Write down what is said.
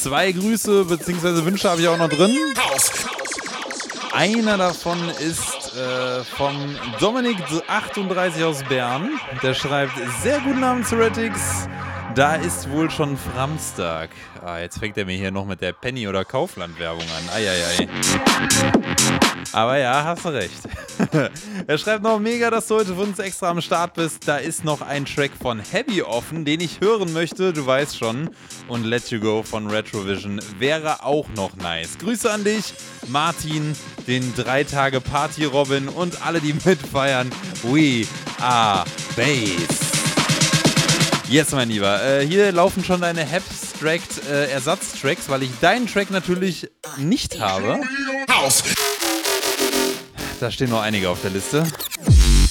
2 Grüße bzw. Wünsche habe ich auch noch drin. Einer davon ist vom Dominik38 aus Bern. Der schreibt, sehr guten Abend, Heretics. Da ist wohl schon Framstag. Jetzt fängt er mir hier noch mit der Penny- oder Kaufland-Werbung an. Eieiei. Aber ja, hast du recht. Er schreibt noch, mega, dass du heute für uns extra am Start bist. Da ist noch ein Track von Heavy offen, den ich hören möchte, du weißt schon. Und Let You Go von Retrovision wäre auch noch nice. Grüße an dich, Martin, den 3-Tage-Party-Robin und alle, die mitfeiern. We are Bass. Yes, mein Lieber. Hier laufen schon deine Abstract-Ersatztracks, weil ich deinen Track natürlich nicht habe. Da stehen noch einige auf der Liste.